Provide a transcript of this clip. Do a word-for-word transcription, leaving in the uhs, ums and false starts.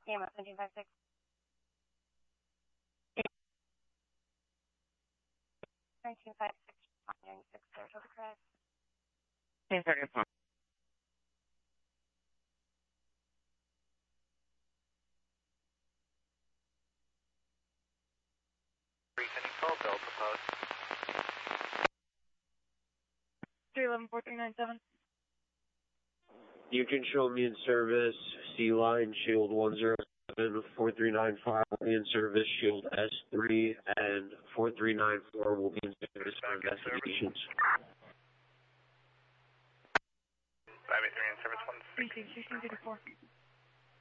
E M S nineteen fifty-six. nineteen fifty-six, ninety-six, Saratoga Drive. ten thirty-four. Recently call Delta Post. three eleven, four three nine seven. You can show me in service, C line, shield one zero seven, four three nine five will be in service, shield S three, and four three nine four will be in service for investigations. five eight three in service one. three six, sixteen fifty-four.